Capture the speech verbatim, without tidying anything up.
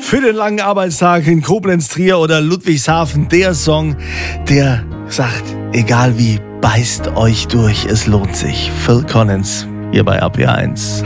Für den langen Arbeitstag in Koblenz, Trier oder Ludwigshafen, der Song, der sagt, egal wie, beißt euch durch, es lohnt sich. Phil Collins, hier bei A P eins.